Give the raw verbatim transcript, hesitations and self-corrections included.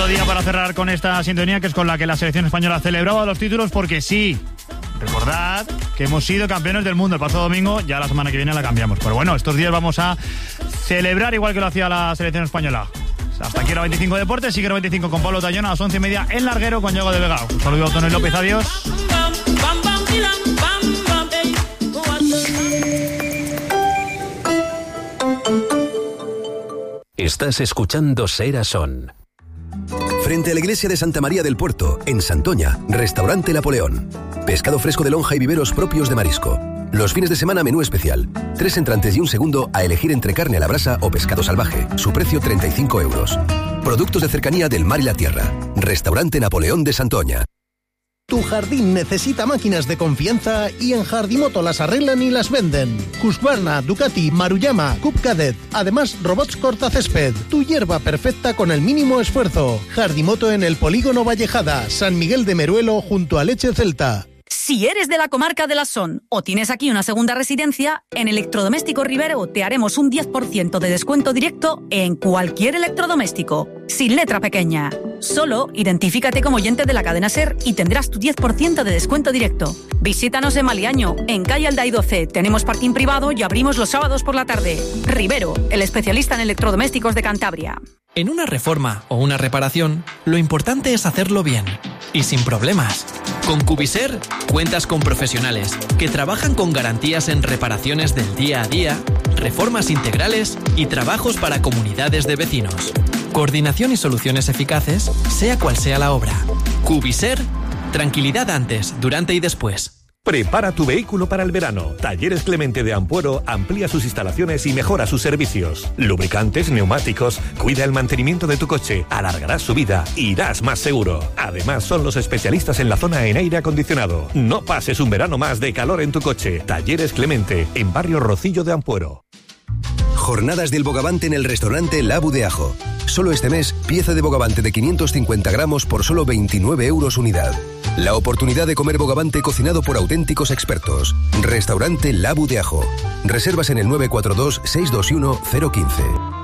día para cerrar con esta sintonía, que es con la que la selección española celebraba los títulos, porque sí, recordad que hemos sido campeones del mundo el pasado domingo, ya la semana que viene la cambiamos. Pero bueno, estos días vamos a celebrar igual que lo hacía la selección española. Hasta aquí era veinticinco Deportes, sigue veinticinco con Pablo Tallón a las once y media en Larguero con Diego de Vega. Un saludo a Tony López, adiós. Estás escuchando Sera Son. Frente a la iglesia de Santa María del Puerto, en Santoña, Restaurante Napoleón. Pescado fresco de lonja y viveros propios de marisco. Los fines de semana menú especial. Tres entrantes y un segundo a elegir entre carne a la brasa o pescado salvaje. Su precio treinta y cinco euros. Productos de cercanía del mar y la tierra. Restaurante Napoleón de Santoña. Tu jardín necesita máquinas de confianza y en Jardimoto las arreglan y las venden. Husqvarna, Ducati, Maruyama, Cub Cadet. Además, robots cortacésped. Tu hierba perfecta con el mínimo esfuerzo. Jardimoto en el Polígono Vallejada, San Miguel de Meruelo, junto a Leche Celta. Si eres de la comarca de la Son o tienes aquí una segunda residencia, en Electrodoméstico Rivero te haremos un diez por ciento de descuento directo en cualquier electrodoméstico, sin letra pequeña. Solo identifícate como oyente de la cadena SER y tendrás tu diez por ciento de descuento directo. Visítanos en Maliaño, en calle Alday doce. Tenemos parking privado y abrimos los sábados por la tarde. Rivero, el especialista en electrodomésticos de Cantabria. En una reforma o una reparación, lo importante es hacerlo bien y sin problemas. Con Cubiser cuentas con profesionales que trabajan con garantías en reparaciones del día a día, reformas integrales y trabajos para comunidades de vecinos. Coordinación y soluciones eficaces, sea cual sea la obra. Cubiser, tranquilidad antes, durante y después. Prepara tu vehículo para el verano. Talleres Clemente de Ampuero amplía sus instalaciones y mejora sus servicios. Lubricantes, neumáticos, cuida el mantenimiento de tu coche, alargarás su vida, irás más seguro. Además, son los especialistas en la zona en aire acondicionado. No pases un verano más de calor en tu coche. Talleres Clemente, en Barrio Rocillo de Ampuero. Jornadas del bogavante en el restaurante Labu de Ajo. Solo este mes, pieza de bogavante de quinientos cincuenta gramos por solo veintinueve euros unidad. La oportunidad de comer bogavante cocinado por auténticos expertos. Restaurante Labu de Ajo. Reservas en el nueve cuatro dos, seis dos uno, cero uno cinco.